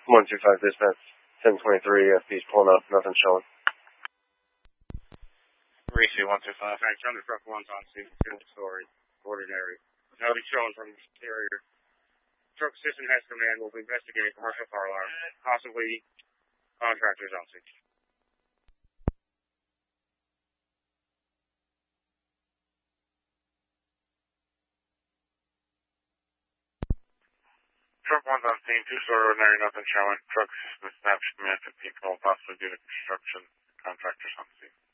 125 dispatch, 1023, FP's pulling up, nothing showing. Reese 125. Thanks, under truck 1's on scene, single story, ordinary. Nothing showing from the exterior. Truck assistant has command, will be investigating commercial car alarm, possibly contractors on scene. Truck 1's on scene, two-story ordinary, nothing showing. Truck assistant snaps command to people, possibly due to construction, contractors on scene.